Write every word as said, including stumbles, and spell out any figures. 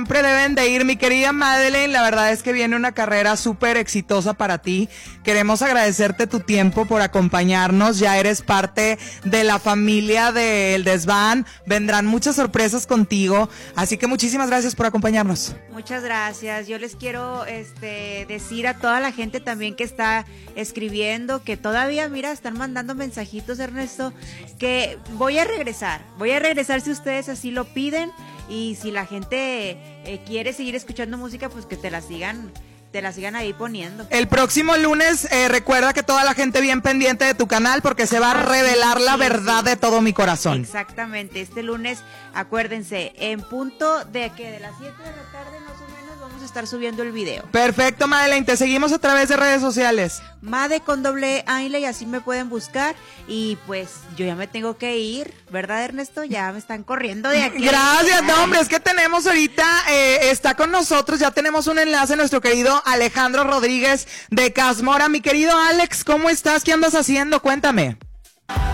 Siempre deben de ir, mi querida Madeleine, la verdad es que viene una carrera súper exitosa para ti. Queremos agradecerte tu tiempo por acompañarnos, ya eres parte de la familia del Desván, vendrán muchas sorpresas contigo, así que muchísimas gracias por acompañarnos. Muchas gracias, yo les quiero este, decir a toda la gente también que está escribiendo, que todavía, mira, están mandando mensajitos, Ernesto, que voy a regresar, voy a regresar si ustedes así lo piden. Y si la gente eh, quiere seguir escuchando música, pues que te la sigan, te la sigan ahí poniendo. El próximo lunes, eh, recuerda que toda la gente bien pendiente de tu canal porque se va a revelar la verdad de todo mi corazón. Exactamente, este lunes, acuérdense, en punto de que de las siete de la tarde más o menos vamos a estar subiendo el video. Perfecto, Madeleine, te seguimos a través de redes sociales. Made con doble Ainley, así me pueden buscar. Y pues yo ya me tengo que ir, ¿verdad, Ernesto? Ya me están corriendo de aquí. Gracias, no, hombre, es que tenemos ahorita, eh, está con nosotros, ya tenemos un enlace, nuestro querido Alejandro Rodríguez de Casmora. Mi querido Alex, ¿cómo estás? ¿Qué andas haciendo? Cuéntame.